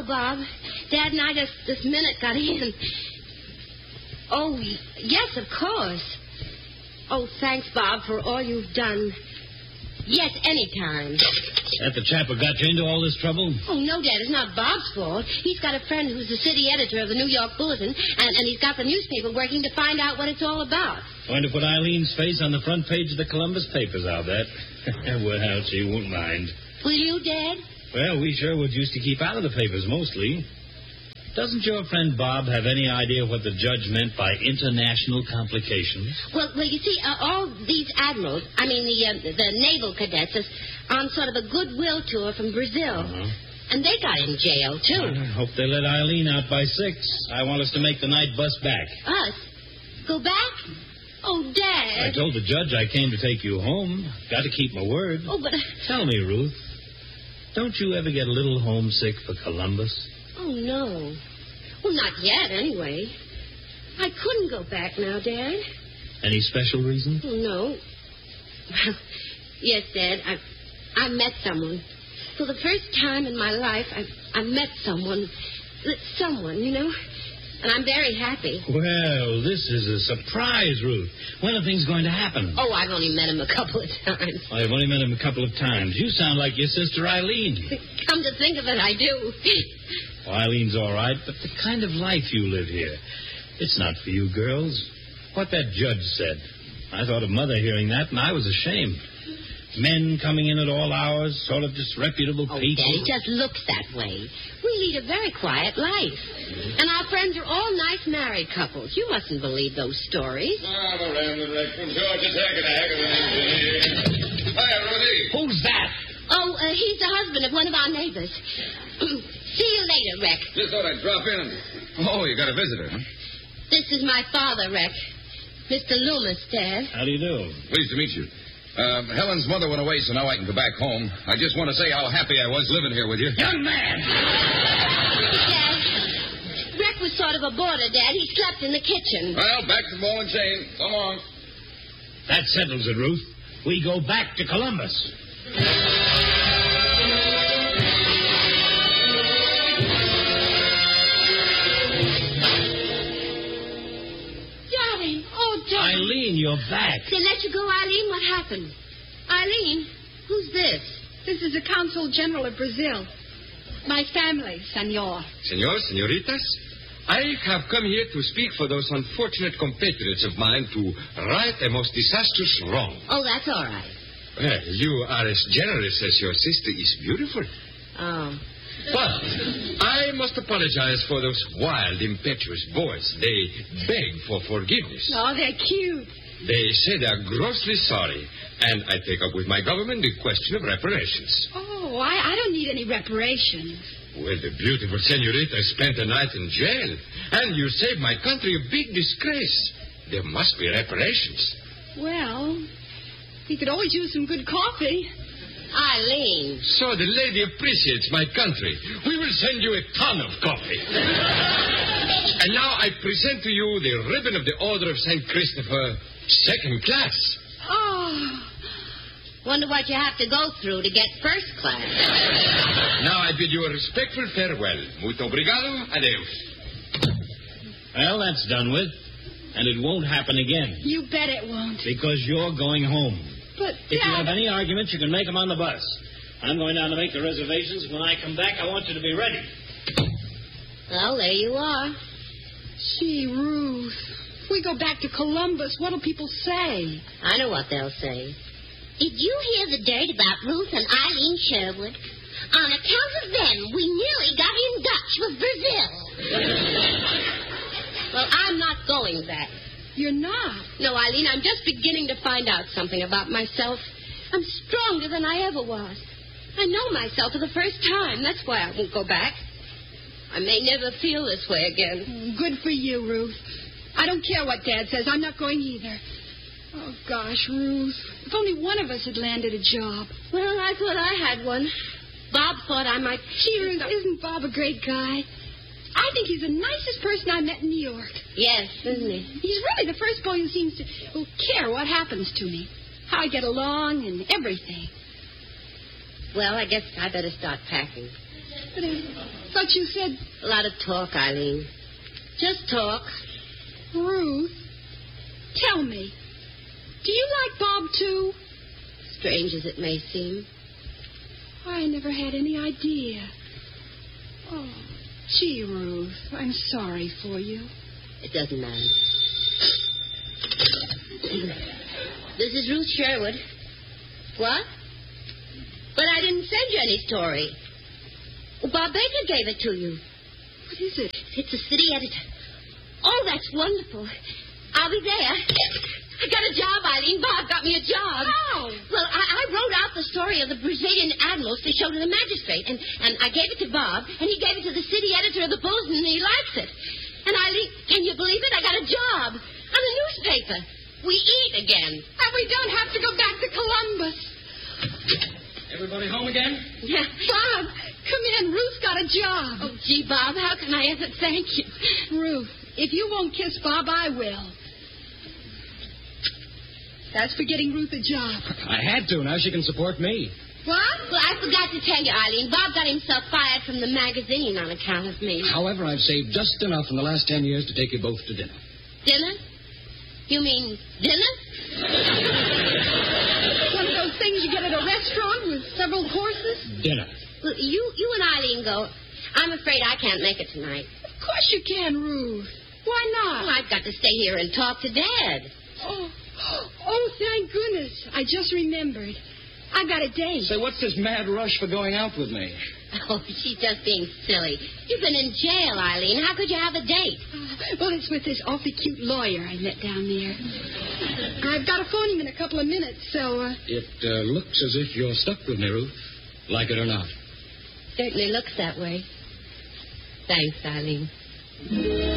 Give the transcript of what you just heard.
Hello, Bob. Dad and I just this minute got in. Oh, yes, of course. Oh, thanks, Bob, for all you've done. Yes, anytime. That the chap who got you into all this trouble? Oh, no, Dad, it's not Bob's fault. He's got a friend who's the city editor of the New York Bulletin, and he's got the newspaper working to find out what it's all about. Going to put Eileen's face on the front page of the Columbus papers, I'll bet. Well, she won't mind. Will you, Dad? Well, we Sherwoods used to keep out of the papers mostly. Doesn't your friend Bob have any idea what the judge meant by international complications? Well, you see, all these admirals, the naval cadets, is on sort of a goodwill tour from Brazil. And they got in jail, too. I hope they let Eileen out by 6. I want us to make the night bus back. Us? Go back? Oh, Dad. I told the judge I came to take you home. Got to keep my word. Oh, but... Tell me, Ruth, don't you ever get a little homesick for Columbus? Oh, no. Well, not yet, anyway. I couldn't go back now, Dad. Any special reason? Oh, no. Well, yes, Dad, I met someone. For the first time in my life, I met someone. Someone, you know. And I'm very happy. Well, this is a surprise, Ruth. When are things going to happen? Oh, I've only met him a couple of times. I've only met him a couple of times. You sound like your sister Eileen. Come to think of it, I do. Well, Eileen's all right, but the kind of life you live here, it's not for you girls. What that judge said. I thought of Mother hearing that, and I was ashamed. Men coming in at all hours, sort of disreputable people. Daddy, it just looks that way. We lead a very quiet life. And our friends are all nice married couples. You mustn't believe those stories. Hiya, Ruthie. Who's that? Oh, he's the husband of one of our neighbors. See you later, Rex. Just thought I'd drop in. Oh, you got a visitor, huh? This is my father, Rex. Mr. Loomis, Dad. How do you do? Pleased to meet you. Helen's mother went away, so now I can go back home. I just want to say how happy I was living here with you. Young man! Dad, Rex was sort of a boarder, Dad. He slept in the kitchen. Well, back to ball and chain. So long. That settles it, Ruth. We go back to Columbus. Eileen, you're back. They let you go, Eileen? What happened? Eileen, who's this? This is the Consul General of Brazil. My family, senor. Senor, senoritas, I have come here to speak for those unfortunate compatriots of mine to right a most disastrous wrong. Oh, that's all right. Well, you are as generous as your sister is beautiful. Oh. But I must apologize for those wild, impetuous boys. They beg for forgiveness. Oh, they're cute. They say they're grossly sorry, and I take up with my government the question of reparations. Oh, I don't need any reparations. Well, the beautiful senorita spent a night in jail, and you saved my country a big disgrace. There must be reparations. Well, we could always use some good coffee. Eileen. So the lady appreciates my country. We will send you a ton of coffee. And now I present to you the ribbon of the Order of St. Christopher, second class. Oh. Wonder what you have to go through to get first class. Now I bid you a respectful farewell. Muito obrigado. Adeus. Well, that's done with. And it won't happen again. You bet it won't. Because you're going home. But, if you have Dad... any arguments, you can make them on the bus. I'm going down to make the reservations. When I come back, I want you to be ready. Well, there you are. Gee, Ruth. If we go back to Columbus, what'll people say? I know what they'll say. Did you hear the dirt about Ruth and Eileen Sherwood? On account of them, we nearly got in Dutch with Brazil. Well, I'm not going back. You're not? No, Eileen, I'm just beginning to find out something about myself. I'm stronger than I ever was. I know myself for the first time. That's why I won't go back. I may never feel this way again. Good for you, Ruth. I don't care what Dad says. I'm not going either. Oh, gosh, Ruth. If only one of us had landed a job. Well, I thought I had one. Bob thought I might... Gee, Ruth, isn't Bob a great guy? I think he's the nicest person I met in New York. Yes, isn't he? He's really the first boy who seems to care what happens to me. How I get along and everything. Well, I guess I better start packing. But I thought you said... A lot of talk, Eileen. Just talk. Ruth, tell me, do you like Bob, too? Strange as it may seem. I never had any idea. Oh, gee, Ruth, I'm sorry for you. It doesn't matter. This is Ruth Sherwood. What? But I didn't send you any story. Well, Bob Baker gave it to you. What is it? It's a city editor. Oh, that's wonderful. I'll be there. I got a job, Eileen. Bob got me a job. How? Well, I wrote out the story of the Brazilian admirals to show to the magistrate, and I gave it to Bob, and he gave it to the city editor of the Bulletin, and he likes it. And Eileen, can you believe it? I got a job on a newspaper. We eat again. And we don't have to go back to Columbus. Everybody home again? Yeah. Bob, come in. Ruth's got a job. Oh, gee, Bob, how can I ever thank you? Ruth, if you won't kiss Bob, I will. That's for getting Ruth a job. I had to. Now she can support me. What? Well, I forgot to tell you, Eileen. Bob got himself fired from the magazine on account of me. However, I've saved just enough in the last 10 years to take you both to dinner. Dinner? You mean dinner? One of those things you get at a restaurant with several courses? Dinner. Well, you and Eileen go. I'm afraid I can't make it tonight. Of course you can, Ruth. Why not? Well, I've got to stay here and talk to Dad. Oh, thank goodness. I just remembered. I got a date. Say, what's this mad rush for going out with me? Oh, she's just being silly. You've been in jail, Eileen. How could you have a date? Well, it's with this awfully cute lawyer I met down there. I've got to phone him in a couple of minutes, so... It looks as if you're stuck with me, Ruth. Like it or not. Certainly looks that way. Thanks, Eileen.